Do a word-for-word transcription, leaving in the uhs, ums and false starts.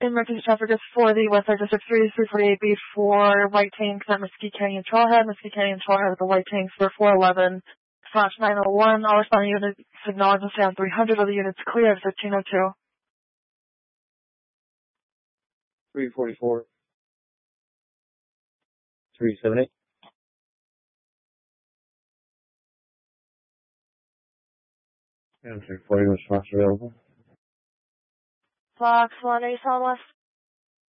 emergency traffic is for the Westside District three three forty-eight B for white tanks at Mesquite Canyon Trailhead. Mesquite Canyon Trailhead with the white tanks for four eleven slash nine oh one. All responding units acknowledge and stand three hundred of the units clear at fifteen oh two. three forty-four. three seventy-eight. And three forty response available. Fox one eight Southwest.